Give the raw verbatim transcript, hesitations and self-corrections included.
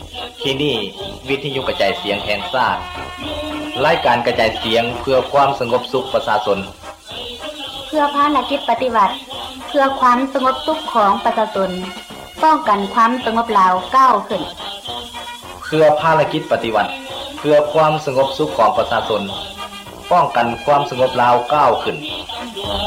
ที่นี่วิทยุกระจายเสียงแห่งชาติรายการกระจายเสียงเพื่อความสงบสุขประชาชนเพื่อภารกิจปฏิบัติเพื่อความสงบสุขของประชาชนป้องกันความสงบลาวก้าวขึ้นเพื่อภารกิจปฏิบัติเพื่อความสงบสุขของประชาชนป้องกันความสงบลาวก้าวขึ้น